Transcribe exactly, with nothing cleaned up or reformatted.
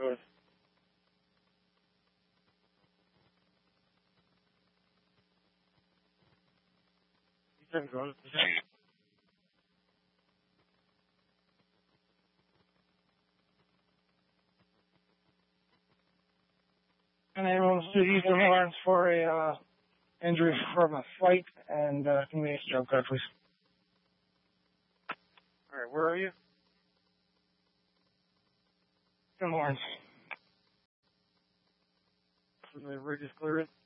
code. ten code. And everyone's to use their warrants for a uh, injury from a fight and uh, convenience job card, please. All right, where are you? Tim Lawrence. The rig is clear.